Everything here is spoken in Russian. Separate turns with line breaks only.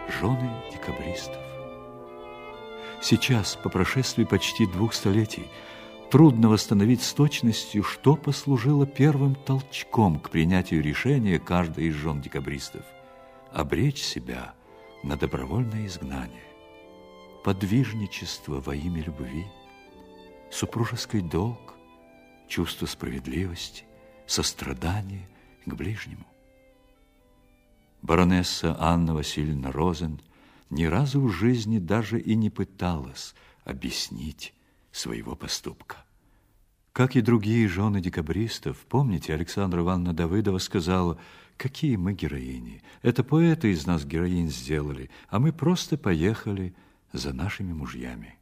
жены декабристов. Сейчас, по прошествии почти 2 столетий, трудно восстановить с точностью, что послужило первым толчком к принятию решения каждой из жен декабристов обречь себя на добровольное изгнание, подвижничество во имя любви, супружеский долг, чувство справедливости, сострадание к ближнему. Баронесса Анна Васильевна Розен ни разу в жизни даже и не пыталась объяснить своего поступка. Как и другие жены декабристов, помните, Александра Ивановна Давыдова сказала: какие мы героини, это поэты из нас героинь сделали, а мы просто поехали за нашими мужьями.